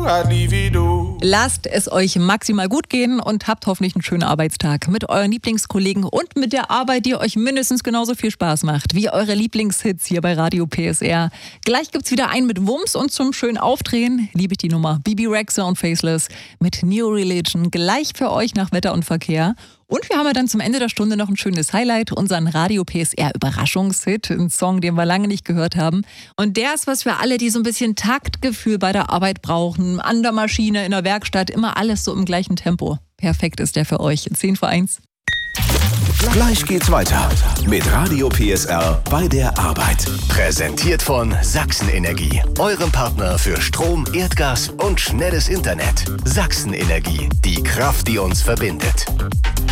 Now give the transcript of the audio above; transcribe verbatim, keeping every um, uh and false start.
Lasst es euch maximal gut gehen und habt hoffentlich einen schönen Arbeitstag mit euren Lieblingskollegen und mit der Arbeit, die euch mindestens genauso viel Spaß macht wie eure Lieblingshits hier bei Radio P S R. Gleich gibt's wieder einen mit Wumms und zum schönen Aufdrehen liebe ich die Nummer Bibi Rexha und Faceless mit New Religion gleich für euch nach Wetter und Verkehr. Und wir haben ja dann zum Ende der Stunde noch ein schönes Highlight, unseren Radio P S R Überraschungshit, einen Song, den wir lange nicht gehört haben. Und der ist was für alle, die so ein bisschen Taktgefühl bei der Arbeit brauchen, an der Maschine, in der Werkstatt, immer alles so im gleichen Tempo. Perfekt ist der für euch. zehn vor eins. Gleich geht's weiter mit Radio P S R bei der Arbeit. Präsentiert von Sachsen-Energie, eurem Partner für Strom, Erdgas und schnelles Internet. Sachsen-Energie, die Kraft, die uns verbindet.